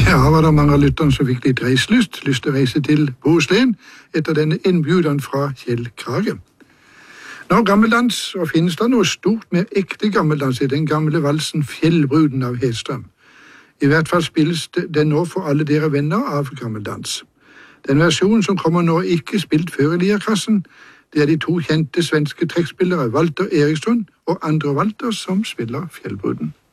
Ja, var det mange av lytterne som fikk litt reiselyst til å reise til Bohuslän etter denne innbjudan fra Kjell Krage. Nå gammeldans, og finnes det noe stort mer ekte gammeldans i den gamle valsen Fjellbruden av Hedstrøm. I hvert fall spilles den nå for alle dere venner av gammeldans. Den versjonen som kommer nå er ikke spilt før i Lierkassen. Det er de to kjente svenske trekkspillere Walter Eriksson og André Walter som spiller Fjellbruden.